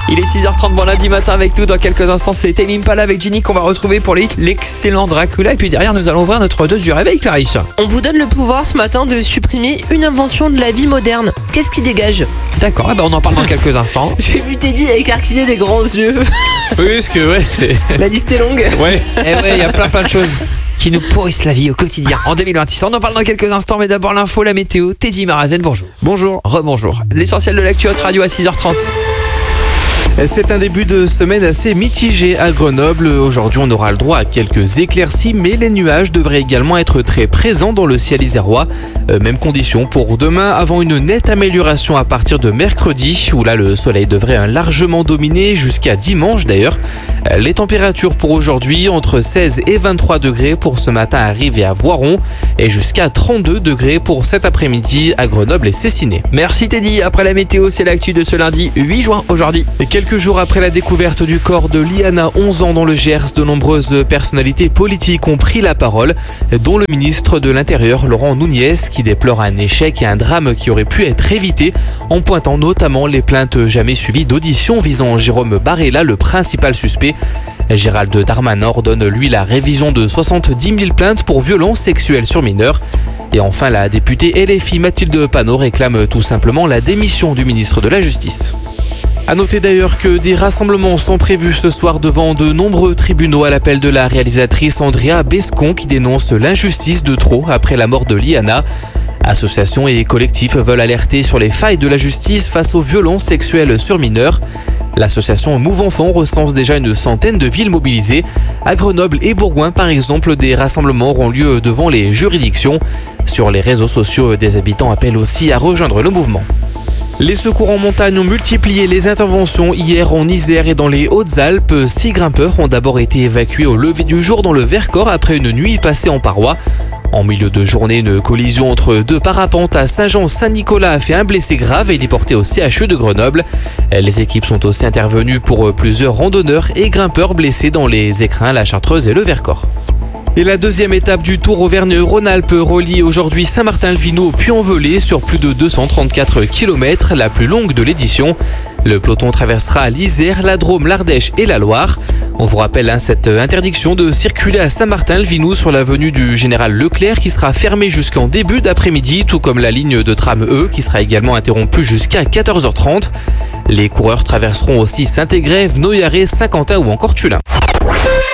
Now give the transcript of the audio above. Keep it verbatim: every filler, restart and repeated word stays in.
Il est six heures trente, bon lundi matin avec nous. Dans quelques instants, c'est Tame Impala avec Ginny qu'on va retrouver pour les- l'excellent Dracula. Et puis derrière, nous allons ouvrir notre dose du réveil, Clarisse. On vous donne le pouvoir ce matin de supprimer une invention de la vie moderne. Qu'est-ce qui dégage? D'accord, eh ben on en parle dans quelques instants. J'ai vu Teddy écarquiller des grands yeux. Oui, parce que ouais, c'est. La liste est longue. Ouais. Eh ouais, il y a plein plein de choses qui nous pourrissent la vie au quotidien en deux mille vingt-six. On en parle dans quelques instants, mais d'abord l'info, la météo. Teddy Marazen, bonjour. Bonjour. Rebonjour. L'essentiel de l'actu Hot Radio à six heures trente. C'est un début de semaine assez mitigé à Grenoble. Aujourd'hui, on aura le droit à quelques éclaircies, mais les nuages devraient également être très présents dans le ciel isérois. Euh, même condition pour demain, avant une nette amélioration à partir de mercredi, où là le soleil devrait largement dominer jusqu'à dimanche d'ailleurs. Euh, Les températures pour aujourd'hui, entre seize et vingt-trois degrés pour ce matin à Rives et à Voiron, et jusqu'à trente-deux degrés pour cet après-midi à Grenoble et Cessiné. Merci Teddy. Après la météo, c'est l'actu de ce lundi huit juin aujourd'hui. Et quelques jours après la découverte du corps de Liana, onze ans dans le Gers, de nombreuses personnalités politiques ont pris la parole, dont le ministre de l'Intérieur, Laurent Nunez, qui déplore un échec et un drame qui aurait pu être évité, en pointant notamment les plaintes jamais suivies d'auditions visant Jérôme Barella, le principal suspect. Gérald Darmanin ordonne lui la révision de soixante-dix mille plaintes pour violences sexuelles sur mineurs. Et enfin, la députée L F I Mathilde Panot réclame tout simplement la démission du ministre de la Justice. A noter d'ailleurs que des rassemblements sont prévus ce soir devant de nombreux tribunaux à l'appel de la réalisatrice Andrea Bescon qui dénonce l'injustice de trop après la mort de Liana. Associations et collectifs veulent alerter sur les failles de la justice face aux violences sexuelles sur mineurs. L'association Move Enfant recense déjà une centaine de villes mobilisées. À Grenoble et Bourgoin, par exemple, des rassemblements auront lieu devant les juridictions. Sur les réseaux sociaux, des habitants appellent aussi à rejoindre le mouvement. Les secours en montagne ont multiplié les interventions hier en Isère et dans les Hautes-Alpes. Six grimpeurs ont d'abord été évacués au lever du jour dans le Vercors après une nuit passée en parois. En milieu de journée, une collision entre deux parapentes à Saint-Jean-Saint-Nicolas a fait un blessé grave et il est porté au C H E de Grenoble. Les équipes sont aussi intervenues pour plusieurs randonneurs et grimpeurs blessés dans les Écrins, la Chartreuse et le Vercors. Et la deuxième étape du Tour Auvergne-Rhône-Alpes relie aujourd'hui Saint-Martin-le-Vineux au Puy-en-Velay sur plus de deux cent trente-quatre kilomètres, la plus longue de l'édition. Le peloton traversera l'Isère, la Drôme, l'Ardèche et la Loire. On vous rappelle hein, cette interdiction de circuler à Saint-Martin-le-Vineux sur l'avenue du Général Leclerc qui sera fermée jusqu'en début d'après-midi, tout comme la ligne de tram E qui sera également interrompue jusqu'à quatorze heures trente. Les coureurs traverseront aussi Saint-Égrève, Noyaret, Saint-Quentin ou encore Tullin.